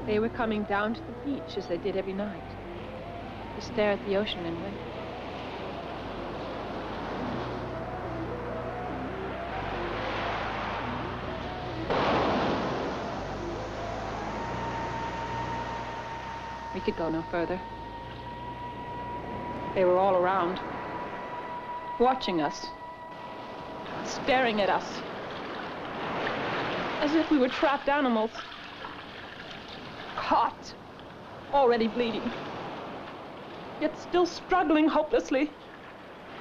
They were coming down to the beach as they did every night, to stare at the ocean and wait. We could go no further. They were all around, watching us, staring at us, as if we were trapped animals, caught, already bleeding, yet still struggling hopelessly.